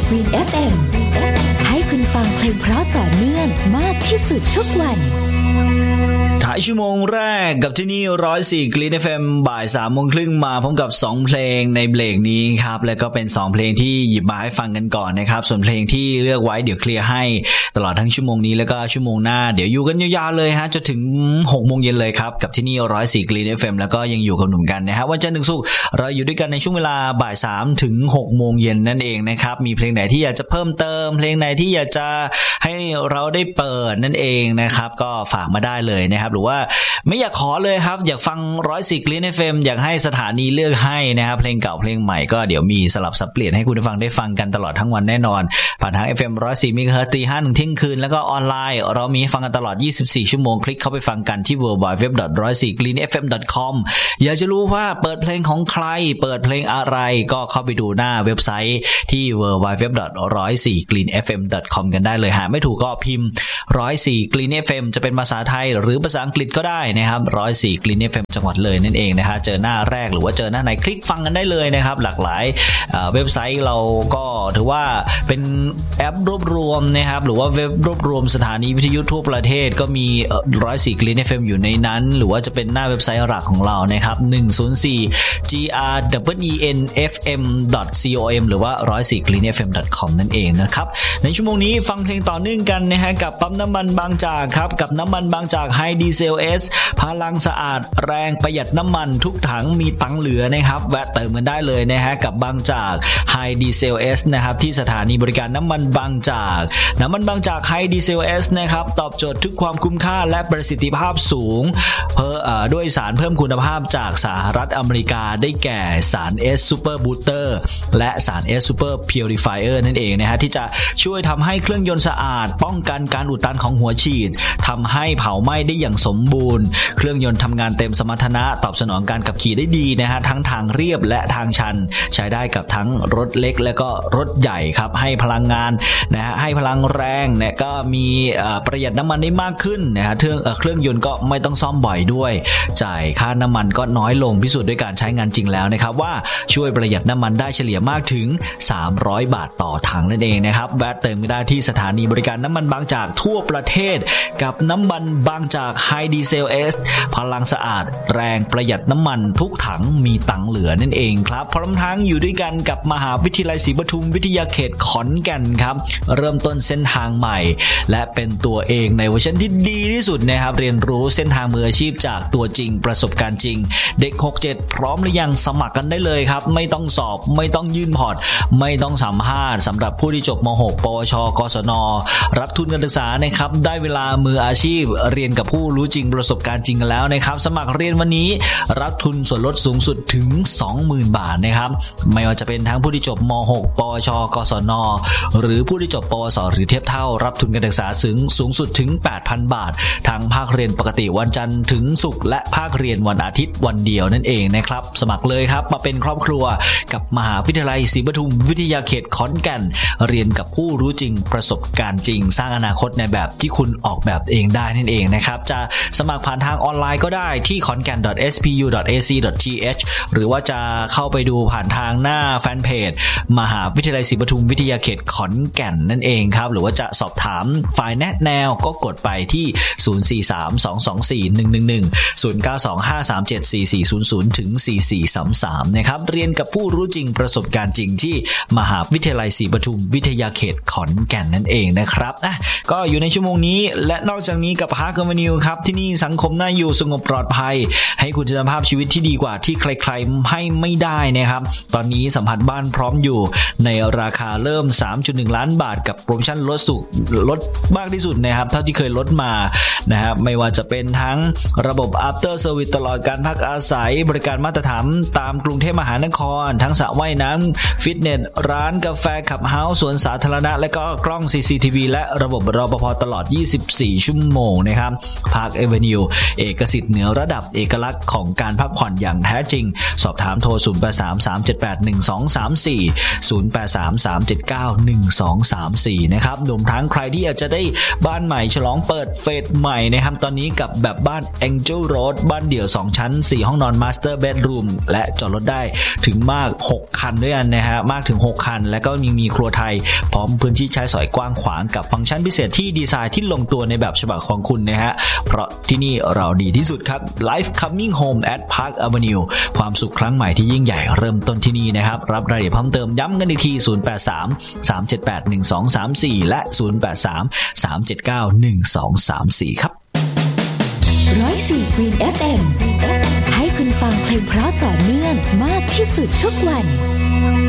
Green FM ให้คุณฟังเพลงเพราะต่อเนื่องมากที่สุดทุกวันถ่ายชั่วโมงแรกกับที่นี่104 Green FM บ่าย 3:30 นมาพร้อมกับ2เพลงในเบรกนี้ครับและก็เป็น2เพลงที่หยิบมาให้ฟังกันก่อนนะครับส่วนเพลงที่เลือกไว้เดี๋ยวเคลียร์ให้ตลอดทั้งชั่วโมงนี้แล้วก็ชั่วโมงหน้าเดี๋ยวอยู่กันยาวๆเลยฮะจนถึง 6:00 นเลยครับกับที่นี่104 Green FM แล้วก็ยังอยู่กับหนุ่มกันนะฮะวันจันทร์ถึงศุกร์เราอยู่ด้วยกันในช่วงเวลาบ่าย 3 ถึง 6:00 นนั่นเองนะครับมีเพลงไหนที่อยากจะเพิ่มเติมเพลงไหนที่อยากจะให้เราได้เปิดนั่นเองนะครับก็ฝากมาได้เลยนะครับหรือว่าไม่อยากขอเลยครับอยากฟัง104 Green FM อยากให้สถานีเลือกให้นะครับเพลงเก่าเพลงใหม่ก็เดี๋ยวมีสลับสับเปลี่ยนให้คุณผู้ฟังได้ฟังกันตลอดทั้งวันแน่นอนผ่านทาง FM 104 MHz ตี 5 ถึงเที่ยงคืนแล้วก็ออนไลน์เรามีให้ฟังกันตลอด24ชั่วโมงคลิกเข้าไปฟังกันที่ www.104greenfm.com อยากจะรู้ว่าเปิดเพลงของใครเปิดเพลงอะไรก็เข้าไปดูหน้าเว็บไซต์ที่ www.104greenfm.com กันได้เลยหาไม่ถูกก็พิมพ์104 Green FM จะเป็นภาษาไทยหรือภาษาอังกฤษก็ได้นะครับ104 Green FM จังหวัดเลยนั่นเองนะฮะเจอหน้าแรกหรือว่าเจอหน้าไหนคลิกฟังกันได้เลยนะครับหลากหลายเว็บไซต์เราก็ถือว่าเป็นแอปรวบรวมนะครับหรือว่าเว็บรวบรวมสถานีวิทยุทั่วประเทศก็มี104 Green FM อยู่ในนั้นหรือว่าจะเป็นหน้าเว็บไซต์หลักของเรานะครับ104 greenfm.com หรือว่า104 greenfm.com นั่นเองนะครับในชั่วโมงนี้ฟังเพลงต่อเนื่องกันนะฮะกับปั๊มน้ำมันบางจากครับกับน้ำมันบางจากไฮดีเซล S พลังสะอาดแรงประหยัดน้ำมันทุกถังมีตังค์เหลือนะครับแวะเติมกันได้เลยนะฮะกับบางจากไฮดีเซล S นะครับที่สถานีบริการน้ำมันบางจากน้ำมันบางจากไฮดีเซล S นะครับตอบโจทย์ทุกความคุ้มค่าและประสิทธิภาพสูงด้วยสารเพิ่มคุณภาพจากสหรัฐอเมริกาได้แก่สาร S Super Booster และสาร S Super Purifier นั่นเองนะฮะที่จะช่วยทำให้เครื่องยนต์สะอาดป้องกันการอุดตันของหัวฉีดทำให้เผาไหม้ได้อย่างสมบูรณ์เครื่องยนต์ทำงานเต็มสมรรถนะตอบสนองการขับขี่ได้ดีนะฮะทั้งทางเรียบและทางชันใช้ได้กับทั้งรถเล็กและก็รถใหญ่ครับให้พลังงานนะฮะให้พลังแรงเนี่ยก็มีประหยัดน้ำมันได้มากขึ้นนะฮะเครื่องยนต์ก็ไม่ต้องซ่อมบ่อยด้วยจ่ายค่าน้ำมันก็น้อยลงพิสูจน์ด้วยการใช้งานจริงแล้วนะครับว่าช่วยประหยัดน้ำมันได้เฉลี่ยมากถึง300 บาทต่อถังนั่นเองนะครับแวะเติมได้ที่สถานีบริการน้ำมันบางจากทั่วประเทศกับน้ำมันบางจากไฮดีเซล S พลังสะอาดแรงประหยัดน้ำมันทุกถังมีตังค์เหลือนั่นเองครับพร้อมทั้งอยู่ด้วยกันกับมหาวิทยาลัยศรีปทุมวิทยาเขตขอนแก่นครับเริ่มต้นเส้นทางใหม่และเป็นตัวเองในเวอร์ชันที่ดีที่สุดนะครับเรียนรู้เส้นทางมืออาชีพจากตัวจริงประสบการณ์จริงเด็ก67พร้อมหรือยังสมัครกันได้เลยครับไม่ต้องสอบไม่ต้องยื่นพอร์ตไม่ต้องสัมภาษณ์สำหรับผู้ที่จบม.6 ปวชกศนรับทุนการศึกษานะครับได้เวลามืออาชีพเรียนกับผู้รู้จริงประสบการณ์จริงแล้วนะครับสมัครเรียนวันนี้รับทุนส่วนลดสูงสุดถึง 20,000 บาทนะครับไม่ว่าจะเป็นทั้งผู้ที่จบม.6 ปวชกศนหรือผู้ที่จบปวสหรือเทียบเท่ารับทุนการศึกษาสูงสุดถึง 8,000 บาททั้งภาคเรียนปกติวันจันทร์ถึงศุกร์และภาคเรียนวันอาทิตย์วันเดียวนั่นเองนะครับสมัครเลยครับมาเป็นครอบครัวกับมหาวิทยาลัยศรีปทุมวิทยาเขตขอนแก่นเรียนกับผู้รู้จริงประสบการณ์จริงสร้างอนาคตในแบบที่คุณออกแบบเองได้นั่นเองนะครับจะสมัครผ่านทางออนไลน์ก็ได้ที่ khonkan.spu.ac.th หรือว่าจะเข้าไปดูผ่านทางหน้าแฟนเพจมหาวิทยาลัยศรีปทุมวิทยาเขตขอนแก่นนั่นเองครับหรือว่าจะสอบถามฝ่ายแนะแนวก็กดไปที่043-224-111 0925374400ถึง4433นะครับเรียนกับผู้รู้จริงประสบการณ์จริงที่มหาวิทยาลัยศรีปทุมวิทยาเขตขอนแก่นนั่นเองนะครับก็อยู่ในชั่วโมงนี้และนอกจากนี้กับ Park Avenue ครับที่นี่สังคมน่าอยู่สงบปลอดภัยให้คุณภาพชีวิตที่ดีกว่าที่ใครๆให้ไม่ได้นะครับตอนนี้สัมผัสบ้านพร้อมอยู่ในราคาเริ่ม 3.1 ล้านบาทกับโปรโมชั่นลดมากที่สุดนะครับเท่าที่เคยลดมานะครับไม่ว่าจะเป็นทั้งระบบ After Service ตลอดการพักอาศัยบริการมาตรฐานตามกรุงเทพมหานครทั้งสระว่ายน้ำฟิตเนสร้านกาแฟขับเฮาส์สวนสาธารณะและก็กล้อง CCTV และระบบรปภตลอด24ชั่วโมงนะครับพาร์คเอเวนิวเอกสิทธิ์เหนือระดับเอกลักษณ์ของการพักผ่อนอย่างแท้จริงสอบถามโทร0833781234 นะครับรวมทั้งใครที่อยากจะได้บ้านใหม่ฉลองเปิดเฟสใหม่นะครับตอนนี้กับแบบบ้าน Angel Road บ้านเดี่ยว2ชั้น4ห้องนอน Master Bedroom และจอดรถได้ถึงมาก6คันด้วยกันนะฮะมากถึง6คันและก็มีครัวไทยพร้อมพื้นที่ใช้สอยกว้างขวางกับฟังก์ชันพิเศษที่ดีไซน์ที่ลงตัวในแบบฉบับของคุณนะฮะเพราะที่นี่เราดีที่สุดครับ Life Coming Home at Park Avenue ความสุขครั้งใหม่ที่ยิ่งใหญ่เริ่มต้นที่นี่นะครับรับรายละเอียดเพิ่มเติมย้ำกันอีกที0833781234และ0833791234ครับ 104 Green FM ให้คุณฟังเพลงเพราะต่อเนื่องมากที่สุดทุกวัน